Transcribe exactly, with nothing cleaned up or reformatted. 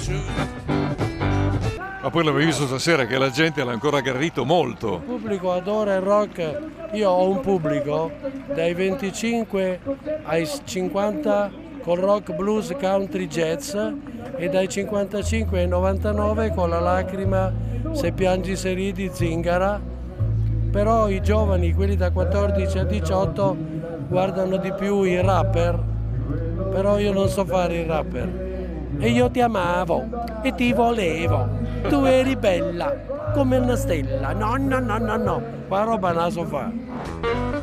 Ma poi l'avevi visto stasera che la gente l'ha ancora aggredito molto. Il pubblico adora il rock. Io ho un pubblico dai venticinque ai cinquanta col rock, blues, country, jazz e dai cinquantacinque ai novantanove con la lacrima, se piangi se ridi, zingara. Però i giovani, quelli da quattordici a diciotto, guardano di più i rapper, però io non so fare il rapper. E io ti amavo e ti volevo, tu eri bella come una stella, no no no no no, qua roba non la so fare.